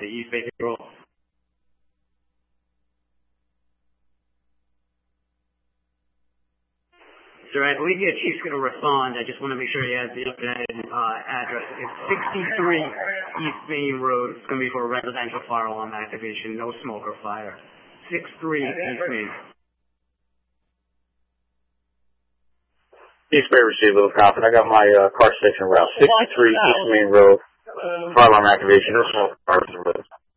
to East Bay Control. Sir, I believe your chief's going to respond. I just want to make sure he has the updated address. It's 63 East Main Road. It's going to be for a residential fire alarm activation, no smoke or fire. 63 East Main. East Bay received, little confident. I got my car station route. 63 East Main Road. Fire alarm activation, no smoke or fire.